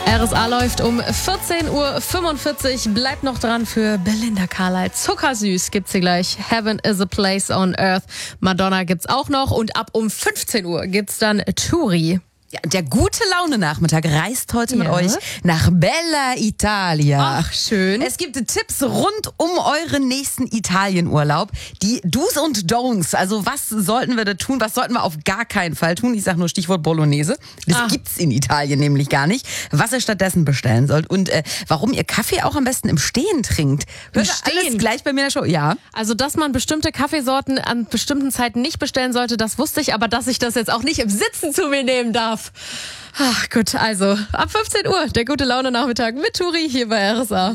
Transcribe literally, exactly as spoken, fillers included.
R S A läuft um vierzehn Uhr fünfundvierzig. Bleibt noch dran für Belinda Carlisle. Zuckersüß gibt's hier gleich. Heaven is a place on earth. Madonna gibt's auch noch. Und ab um fünfzehn Uhr gibt's dann Turi. Ja, der gute Laune-Nachmittag reist heute mit Ja. euch nach Bella Italia. Ach, schön. Es gibt Tipps rund um euren nächsten Italienurlaub. Die Do's und Don'ts. Also was sollten wir da tun? Was sollten wir auf gar keinen Fall tun? Ich sage nur Stichwort Bolognese. Das Ah. gibt's in Italien nämlich gar nicht. Was ihr stattdessen bestellen sollt. Und äh, warum ihr Kaffee auch am besten im Stehen trinkt. Hört ihr Stehen? alles gleich bei mir in der Show. Ja. Also, dass man bestimmte Kaffeesorten an bestimmten Zeiten nicht bestellen sollte, das wusste ich. Aber dass ich das jetzt auch nicht im Sitzen zu mir nehmen darf. Ach gut, also ab fünfzehn Uhr der gute Laune-Nachmittag mit Turi hier bei R S A.